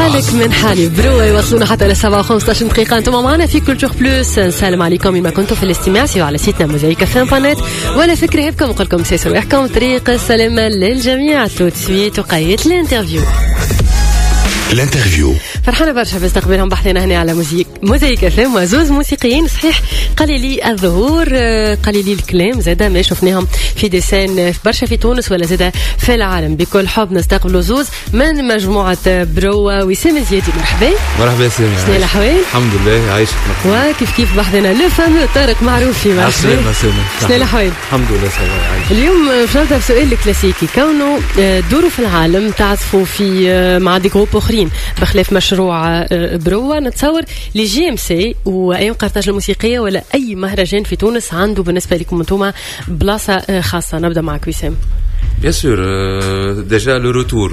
حالك من حالي بروا يوصلونا حتى ل 7:15 دقيقة. انتم معنا في كولتور بلوس. نسلم عليكم بما كنتم في الاستماع سواء على سيتنا موزايك فان.نت ولا فكرة هبكم نقول لكم سيسروا يحكم طريق السلامة للجميع. تو تسويت وقيت الانترفيو. فرحانة برشا باستقبالهم بحثنا هنا على موزايك فام وزوز موسيقيين. صحيح قال لي الظهور، قال لي الكلام زادا ما شفناهم في ديسان برشا في تونس ولا زادا في العالم. بكل حب نستقبلوا زوز من مجموعة بروا. وسام زيادي مرحبا. مرحبا سامي. شنو الأحوال؟ الحمد لله عايشك. وكيف بحثنا لو فامو طارق معروفي. مرحبا سامي. شنو الأحوال؟ الحمد لله سوا عايشك. اليوم باش نبدا بسؤال كلاسيكي. كونه دوروا في العالم تعزفوا في مع دي جروب اخرين بخلاف مشروع بروا، نتصور لي جي ام سي واي قرطاج الموسيقيه ولا اي مهرجان في تونس عنده بالنسبه لكم انتم بلاصه خاصه. نبدا معك وسام. بيان سور ديجا لو روتور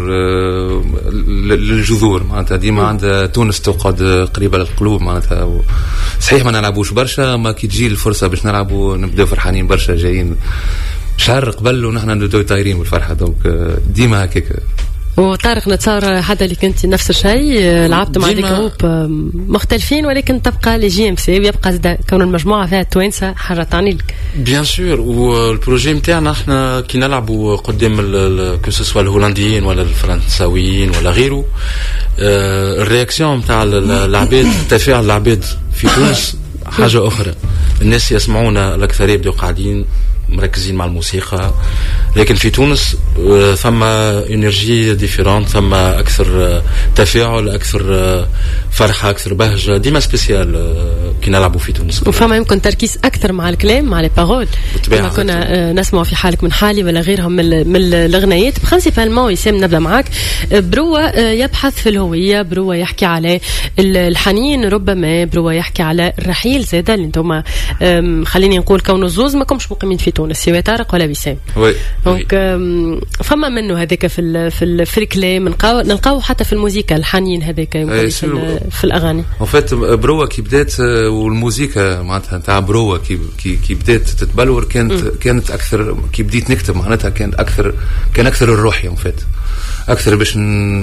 للجذور معناتها ديما عند تونس تقعد قريبه للقلوب معناتها. صحيح ما نلعبوش برشا، ما كي تجي الفرصه باش نلعبوا نبداو فرحانين برشا، جايين شهر قبل ونحن نبداو طايرين بالفرحه. دونك ديما هكاك. وطارق نتصور حتى اللي كنت نفس الشيء لعبت مع دي جروب مختلفين ولكن تبقى لي جي ام سي ويبقى كون المجموعه فيها توانسه حاجه تعني لك. بيان سور. والبروجي نتاعنا احنا كي نلعبوا قدام كو سوسوا الهولنديين ولا الفرنساويين ولا غيره، الرياكسيون نتاع العباد، تفاعل العباد في تونس حاجه اخرى. الناس يسمعونا الاكثريه يبداو قاعدين مركزين مع الموسيقى، لكن في تونس ثم انرجي ديفيرونت، ثم اكثر تفاعل، اكثر فرحه، اكثر بهجه، ديما سبيسيال كي نلعبوا في تونس. وفما يمكن تركيز اكثر مع الكلام مع لي بارول كما كنا نسمع في حالك من حالي ولا غيرهم من الاغنيات. برينسيبالمون يسام نبدا معك. بروا يبحث في الهويه، بروا يحكي على الحنين، ربما بروا يحكي على الرحيل زاده اللي انتم خليني نقول كونوا زوز ما كمش مقيمين في تونس سواء طارق ولا وسام. دونك فما منه هذاك في الكلام نلقاو حتى في الموسيقى الحنين هذاك يمكن في الاغاني. ان فيت بروا كي بدات والموسيقى معناتها نتاع بروا كي بدات تتبلور كانت اكثر. كي بديت نكتب معناتها كان اكثر الروحي ان فيت، اكثر باش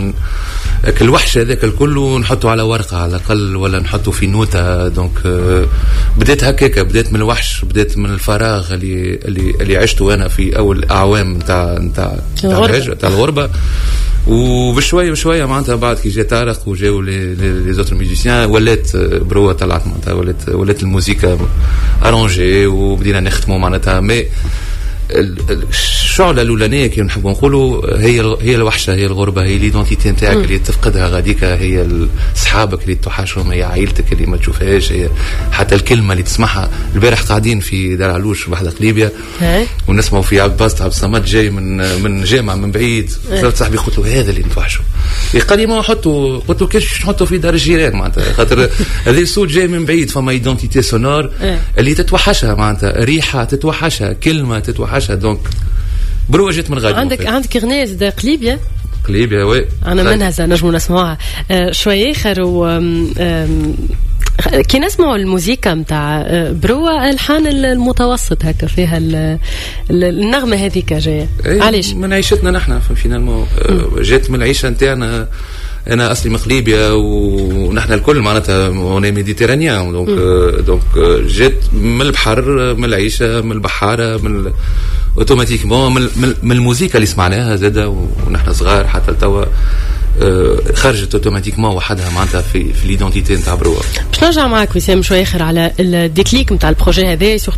الوحش هذاك الكل نحطه على ورقه على الاقل ولا نحطه في نوتة. دونك بديت هكاك، بديت من الوحش، بديت من الفراغ اللي عشته انا في اول اعوام نتاع الغربه. وبشويه بشويه معناتها بعد كي جاء طارق وجاو لي زوتر ميوزيسيان ولات بروا طلعت معناتها ولات الموسيقى ارونجي وبدينا نختموا معناتها. مي الشعلة الأولانية كي نحب نقولوا هي الوحشة، هي الغربة، هي ليدونتيتي نتاعك اللي تفقدها غاديك، هي صحابك اللي توحشهم، هي عائلتك اللي ما تشوفهاش، هي حتى الكلمة اللي تسمعها. البارح قاعدين في دار علوش بحذا قليبيا ونسمعوا في عبد الباسط عبد الصمد جاي من جامعة من بعيد. صاحبي قلت له هذا اللي نتوحشه. قال لي ما نحطه، قلت له كيفاش نحطه في دار الجيران معناتها خاطر هذا الصوت جاي من بعيد. فما ايدونتيتي سونور اللي تتوحشها معناتها، ريحة تتوحشها، كلمة تتوحشها. دونك بروا جات من غادي. عندك اغنيه زاد قليبيا وي انا منها نجموا نسمعها شويه اخر. و كي نسمعوا الموسيقى نتاع بروا الحان المتوسط هكا فيها النغمه هذيك جايه علاش من عيشتنا نحن فينالمون. جات من العيشه نتاعنا. انا اصلي من قليبيا ونحن الكل معناتها اوني ميديتيرانيان. دونك جات من البحر، من العيشه، من البحاره، من اوتوماتيكمون من الموسيقى اللي سمعناها زاده ونحن صغار حتى لتوا خرجت اوتوماتيكمون وحدها معناتها في ليدونتيتي نتاع بروا. باش نرجع معك وسام شويه اخر على الديكليك نتاع البروجي هذا